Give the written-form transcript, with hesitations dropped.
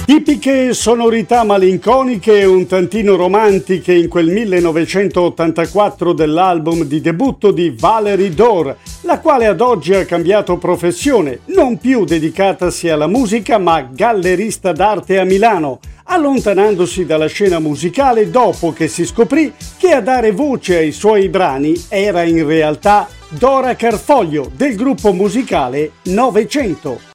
Tipiche sonorità malinconiche e un tantino romantiche in quel 1984 dell'album di debutto di Valerie Dore, la quale ad oggi ha cambiato professione, non più dedicatasi alla musica ma gallerista d'arte a Milano, allontanandosi dalla scena musicale dopo che si scoprì che a dare voce ai suoi brani era in realtà Dora Carfoglio del gruppo musicale Novecento.